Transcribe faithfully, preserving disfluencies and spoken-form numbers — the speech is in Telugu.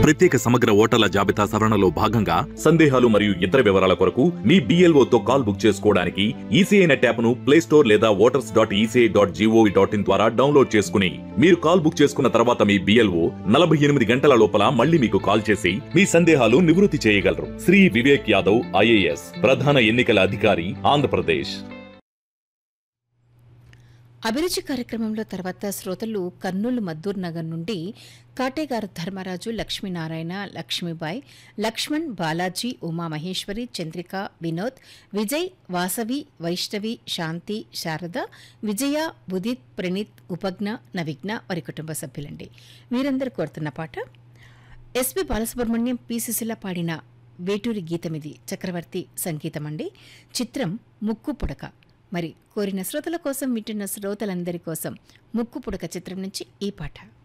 ప్రత్యేక సమగ్ర ఓటర్ల జాబితా సవరణలో భాగంగా సందేహాలు మరియు ఇతర వివరాల కొరకు మీ బిఎల్ఓ తో కాల్ బుక్ చేసుకోవడానికి ఈసీఐ నెట్ యాప్ ను ప్లే స్టోర్ లేదా voters dot ECI dot GOV dot in ద్వారా డౌన్లోడ్ చేసుకుని మీరు కాల్ బుక్ చేసుకున్న తర్వాత మీ బిఎల్ఓ నలభై ఎనిమిది గంటల లోపల మళ్ళీ మీకు కాల్ చేసి మీ సందేహాలు నివృత్తి చేయగలరు. శ్రీ వివేక్ యాదవ్ ఐఏఎస్, ప్రధాన ఎన్నికల అధికారి, ఆంధ్రప్రదేశ్. అభిరుచి కార్యక్రమంలో తర్వాత శ్రోతలు కర్నూలు మద్దూర్ నగర్ నుండి కాటేగారు ధర్మరాజు, లక్ష్మీనారాయణ, లక్ష్మీబాయి, లక్ష్మణ్, బాలాజీ, ఉమామహేశ్వరి, చంద్రిక, వినోద్, విజయ్, వాసవి, వైష్ణవి, శాంతి, శారద, విజయ, ఉదిత్, ప్రణీత్, ఉపజ్ఞ, నవిఘ్న వారి కుటుంబ సభ్యులండి. వీరందరూ కోరుతున్న పాట ఎస్పి బాలసుబ్రహ్మణ్యం, పి సుశీల పాడిన వేటూరి గీతమిది. చక్రవర్తి సంగీతం అండి. చిత్రం ముక్కు పుడక. మరి కోరిన శ్రోతల కోసం, వింటున్న శ్రోతలందరి కోసం ముక్కు పుడక చిత్రం నుంచి ఈ పాట.